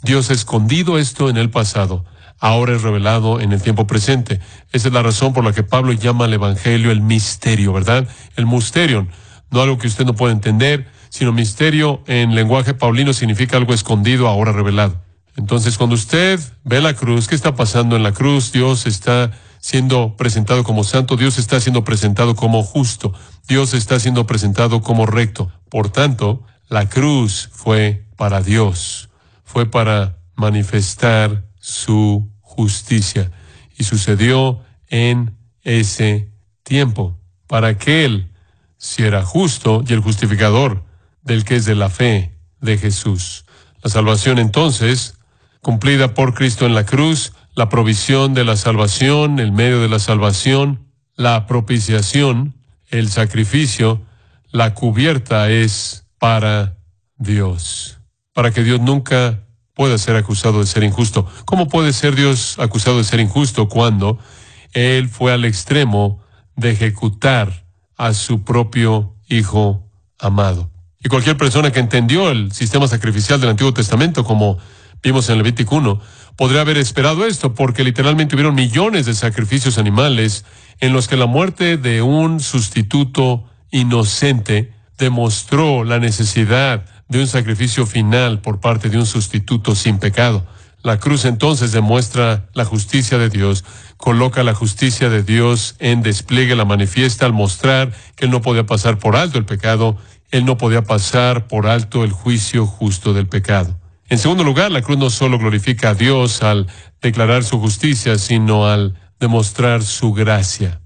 Dios ha escondido esto en el pasado. Ahora es revelado en el tiempo presente. Esa es la razón por la que Pablo llama al Evangelio el misterio, ¿verdad? El mysterion. No algo que usted no puede entender, sino misterio en lenguaje paulino significa algo escondido, ahora revelado. Entonces, cuando usted ve la cruz, ¿qué está pasando en la cruz? Dios está siendo presentado como santo, Dios está siendo presentado como justo, Dios está siendo presentado como recto. Por tanto, la cruz fue para Dios, fue para manifestar su justicia. Y sucedió en ese tiempo, para que Él, si era justo y el justificador del que es de la fe de Jesús. La salvación entonces, cumplida por Cristo en la cruz, la provisión de la salvación, el medio de la salvación, la propiciación, el sacrificio, la cubierta es para Dios, para que Dios nunca pueda ser acusado de ser injusto. ¿Cómo puede ser Dios acusado de ser injusto cuando Él fue al extremo de ejecutar a su propio Hijo amado? Y cualquier persona que entendió el sistema sacrificial del Antiguo Testamento, como vimos en Levítico 1, podría haber esperado esto, porque literalmente hubieron millones de sacrificios animales en los que la muerte de un sustituto inocente demostró la necesidad de un sacrificio final por parte de un sustituto sin pecado. La cruz entonces demuestra la justicia de Dios, coloca la justicia de Dios en despliegue, la manifiesta al mostrar que Él no podía pasar por alto el pecado, Él no podía pasar por alto el juicio justo del pecado. En segundo lugar, la cruz no solo glorifica a Dios al declarar su justicia, sino al demostrar su gracia,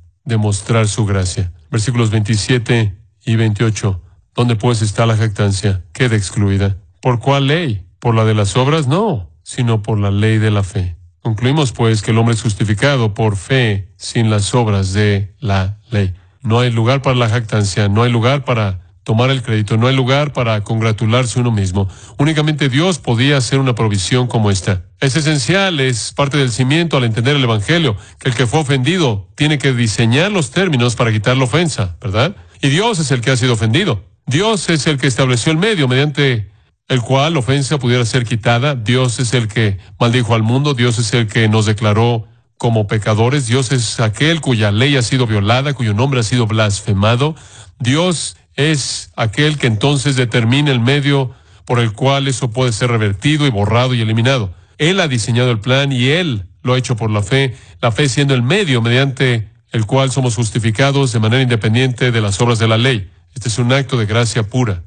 Versículos 27 y 28. ¿Dónde pues está la jactancia? Queda excluida. ¿Por cuál ley? ¿Por la de las obras? No, sino por la ley de la fe. Concluimos pues que el hombre es justificado por fe sin las obras de la ley. No hay lugar para la jactancia, no hay lugar para tomar el crédito, no hay lugar para congratularse uno mismo. Únicamente Dios podía hacer una provisión como esta. Es esencial, es parte del cimiento al entender el Evangelio, que el que fue ofendido tiene que diseñar los términos para quitar la ofensa, ¿verdad? Y Dios es el que ha sido ofendido. Dios es el que estableció el medio mediante el cual la ofensa pudiera ser quitada. Dios es el que maldijo al mundo. Dios es el que nos declaró como pecadores. Dios es aquel cuya ley ha sido violada, cuyo nombre ha sido blasfemado. Dios es aquel que entonces determina el medio por el cual eso puede ser revertido y borrado y eliminado. Él ha diseñado el plan y Él lo ha hecho por la fe siendo el medio mediante el cual somos justificados de manera independiente de las obras de la ley. Este es un acto de gracia pura,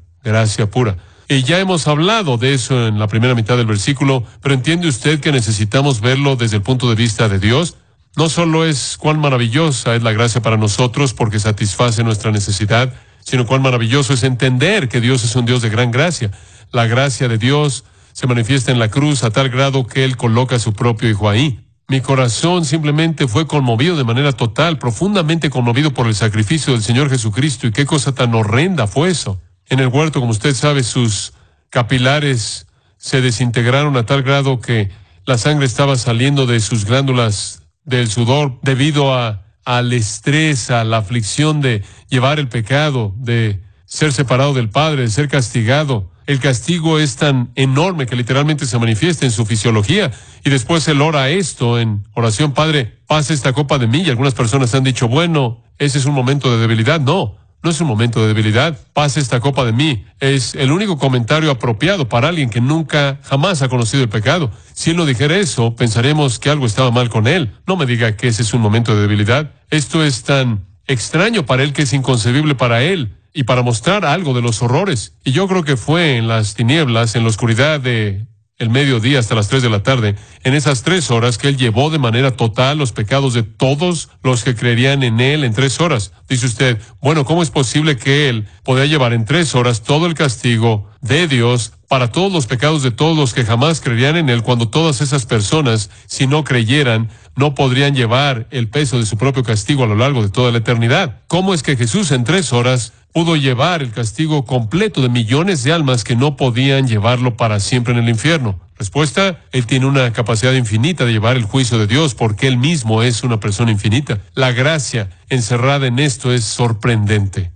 Y ya hemos hablado de eso en la primera mitad del versículo, pero ¿entiende usted que necesitamos verlo desde el punto de vista de Dios? No solo es cuán maravillosa es la gracia para nosotros porque satisface nuestra necesidad, sino cuán maravilloso es entender que Dios es un Dios de gran gracia. La gracia de Dios se manifiesta en la cruz a tal grado que Él coloca a su propio Hijo ahí. Mi corazón simplemente fue conmovido de manera total, profundamente conmovido por el sacrificio del Señor Jesucristo. Y qué cosa tan horrenda fue eso. En el huerto, como usted sabe, sus capilares se desintegraron a tal grado que la sangre estaba saliendo de sus glándulas del sudor debido al estrés, a la aflicción de llevar el pecado, de ser separado del Padre, de ser castigado. El castigo es tan enorme que literalmente se manifiesta en su fisiología. Y después Él ora esto en oración: Padre, pasa esta copa de mí. Y algunas personas han dicho, bueno, ese es un momento de debilidad. No es un momento de debilidad. Pasa esta copa de mí. Es el único comentario apropiado para alguien que jamás ha conocido el pecado. Si Él no dijera eso, pensaremos que algo estaba mal con Él. No me diga que ese es un momento de debilidad. Esto es tan extraño para Él que es inconcebible para Él. Y para mostrar algo de los horrores. Y yo creo que fue en las tinieblas, en la oscuridad de el mediodía hasta las 3 de la tarde, en esas 3 horas que Él llevó de manera total los pecados de todos los que creerían en Él en 3 horas. Dice usted, bueno, ¿cómo es posible que Él podía llevar en 3 horas todo el castigo de Dios para todos los pecados de todos los que jamás creerían en Él, cuando todas esas personas, si no creyeran, no podrían llevar el peso de su propio castigo a lo largo de toda la eternidad? ¿Cómo es que Jesús en 3 horas pudo llevar el castigo completo de millones de almas que no podían llevarlo para siempre en el infierno? Respuesta: Él tiene una capacidad infinita de llevar el juicio de Dios porque Él mismo es una persona infinita. La gracia encerrada en esto es sorprendente.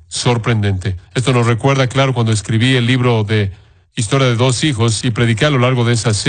Esto nos recuerda, claro, cuando escribí el libro de Historia de 2 hijos y prediqué a lo largo de esa serie